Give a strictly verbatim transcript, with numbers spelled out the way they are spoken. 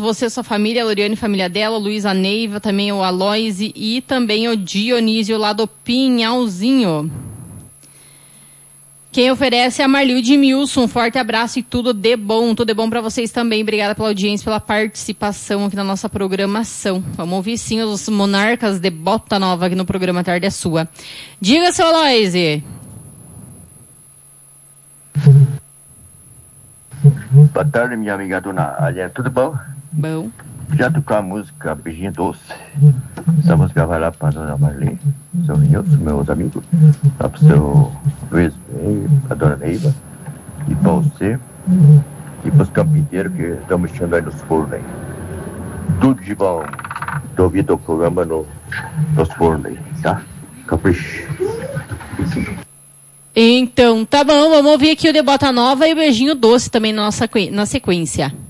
você, sua família, a Loriane, família dela, o Luiz, a Neiva, também o Aloise e também o Dionísio lá do Pinhalzinho. Quem oferece é a Marlilde Milson. Um forte abraço e tudo de bom. Tudo de bom para vocês também. Obrigada pela audiência, pela participação aqui na nossa programação. Vamos ouvir sim os monarcas de Bota Nova aqui no programa Tarde é Sua. Diga, seu Aloise. Boa tarde, minha amiga dona Alia. Tudo bom? Bom. Já tocou a música Beijinho Doce. Essa música vai lá para a dona Marlene, seu Nilson, meus amigos, lá para o seu Luiz, para a dona Neiva, e para você, e para os campinteiros que estão mexendo aí nos fornos aí. Tudo de bom. Estou ouvindo o programa no, nos fornos aí, tá? Capricho. Então, tá bom, vamos ouvir aqui o de Bota Nova e o Beijinho Doce também na, nossa, na sequência.